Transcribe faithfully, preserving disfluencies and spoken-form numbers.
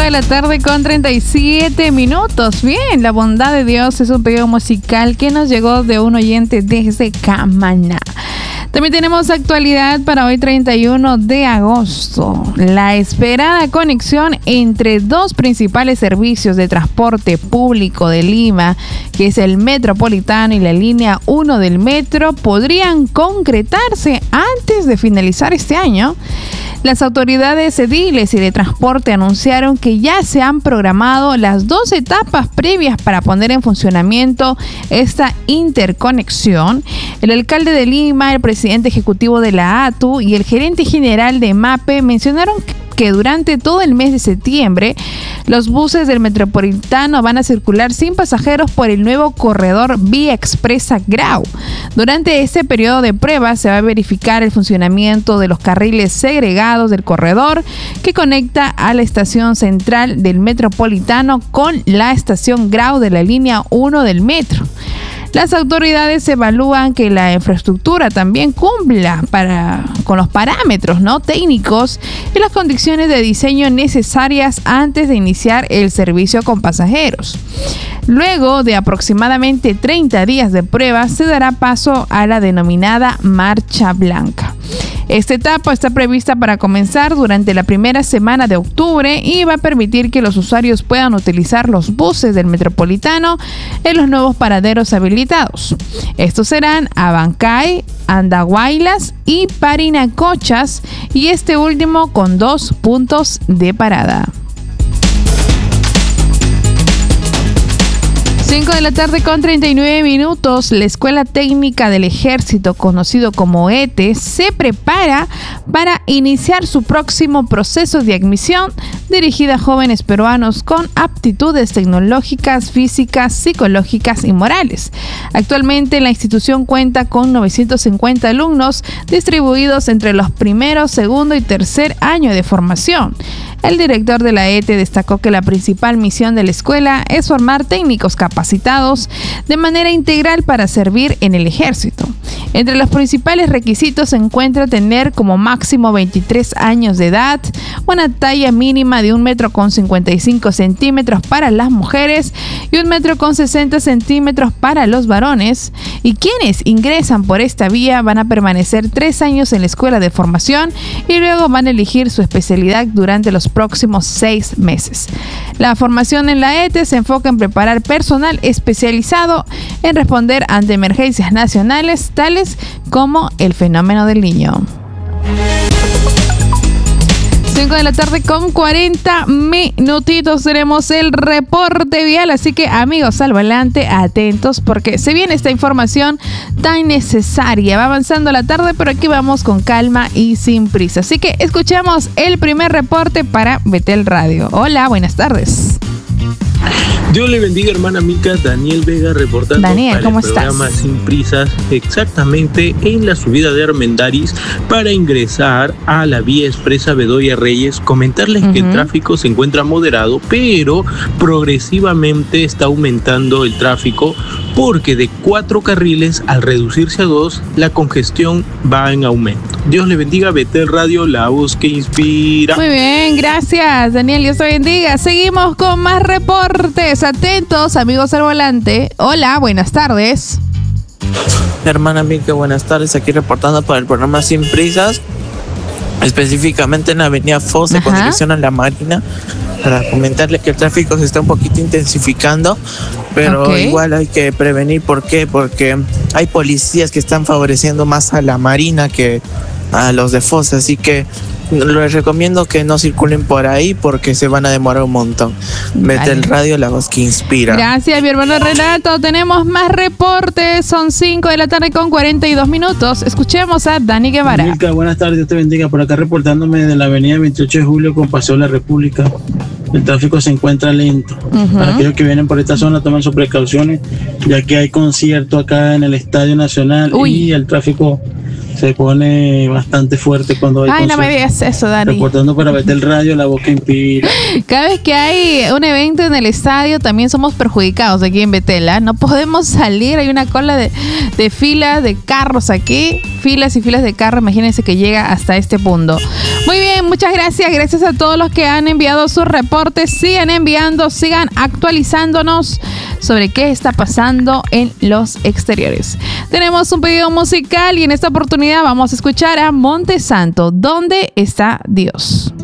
de la tarde con treinta y siete minutos. Bien, La Bondad de Dios es un pedido musical que nos llegó de un oyente desde Camaná. También tenemos actualidad para hoy treinta y uno de agosto. La esperada conexión entre dos principales servicios de transporte público de Lima, que es el Metropolitano y la línea uno del metro, podrían concretarse antes de finalizar este año. Las autoridades ediles y de transporte anunciaron que ya se han programado las dos etapas previas para poner en funcionamiento esta interconexión. El alcalde de Lima, el presidente ejecutivo de la A T U y el gerente general de MAPE mencionaron que que durante todo el mes de septiembre los buses del Metropolitano van a circular sin pasajeros por el nuevo corredor Vía Expresa Grau. Durante este periodo de prueba se va a verificar el funcionamiento de los carriles segregados del corredor que conecta a la estación central del Metropolitano con la estación Grau de la línea uno del metro. Las autoridades evalúan que la infraestructura también cumpla para, con los parámetros, ¿no?, técnicos y las condiciones de diseño necesarias antes de iniciar el servicio con pasajeros. Luego de aproximadamente treinta días de prueba, se dará paso a la denominada Marcha Blanca. Esta etapa está prevista para comenzar durante la primera semana de octubre y va a permitir que los usuarios puedan utilizar los buses del Metropolitano en los nuevos paraderos habilitados. Estos serán Abancay, Andahuaylas y Parinacochas, y este último con dos puntos de parada. cinco de la tarde con treinta y nueve minutos. La Escuela Técnica del Ejército, conocido como E T E, se prepara para iniciar su próximo proceso de admisión dirigida a jóvenes peruanos con aptitudes tecnológicas, físicas, psicológicas y morales. Actualmente la institución cuenta con novecientos cincuenta alumnos distribuidos entre los primeros, segundo y tercer año de formación. El director de la E T E destacó que la principal misión de la escuela es formar técnicos capacitados de manera integral para servir en el ejército. Entre los principales requisitos se encuentra tener como máximo veintitrés años de edad, una talla mínima de un metro con cincuenta y cinco centímetros para las mujeres y un metro con sesenta centímetros para los varones. Y quienes ingresan por esta vía van a permanecer tres años en la escuela de formación y luego van a elegir su especialidad durante los próximos seis meses. La formación en la E T E se enfoca en preparar personal especializado en responder ante emergencias nacionales tales como el fenómeno del Niño. cinco de la tarde con cuarenta minutitos tenemos el reporte vial, así que amigos al volante, atentos porque se viene esta información tan necesaria. Va avanzando la tarde, pero aquí vamos con calma y sin prisa. Así que escuchamos el primer reporte para Betel Radio. Hola, buenas tardes. Dios le bendiga, hermana Mica. Daniel Vega reportando Daniel, para ¿cómo el programa estás? Sin Prisas, exactamente en la subida de Armendáriz para ingresar a la vía expresa Bedoya Reyes. Comentarles uh-huh. que el tráfico se encuentra moderado, pero progresivamente está aumentando el tráfico porque de cuatro carriles al reducirse a dos, la congestión va en aumento. Dios le bendiga, Betel Radio, la voz que inspira. Muy bien, gracias Daniel, Dios te bendiga. Seguimos con más reportes. Atentos, amigos al volante. Hola, buenas tardes. Hermana Mica, buenas tardes. Aquí reportando para el programa Sin Prisas, específicamente en la avenida Fosse con dirección a la Marina, para comentarle que el tráfico se está un poquito intensificando, pero okay. igual hay que prevenir. ¿Por qué? Porque hay policías que están favoreciendo más a la Marina que a los de Fosse, así que les recomiendo que no circulen por ahí porque se van a demorar un montón. Vete el radio, la voz que inspira. Gracias, mi hermano Renato. Tenemos más reportes. Son cinco de la tarde con cuarenta y dos minutos. Escuchemos a Dani Guevara. Mica, buenas tardes, Dios te bendiga. Por acá reportándome de la avenida veintiocho de julio con Paseo La República. El tráfico se encuentra lento. Uh-huh. Para aquellos que vienen por esta zona, tomen sus precauciones, ya que hay concierto acá en el Estadio Nacional. Uy. Y el tráfico se pone bastante fuerte cuando hay Ay, concierto. No me digas eso, Dani. Reportando para Betel Radio, la voz que inspira. Cada vez que hay un evento en el estadio, también somos perjudicados aquí en Betel, ¿eh? No podemos salir, hay una cola de, de fila de carros aquí. filas y filas de carro, imagínense que llega hasta este punto. Muy bien, muchas gracias. Gracias a todos los que han enviado sus reportes. Sigan enviando, sigan actualizándonos sobre qué está pasando en los exteriores. Tenemos un pedido musical y en esta oportunidad vamos a escuchar a Monte Santo. ¿Dónde está Dios?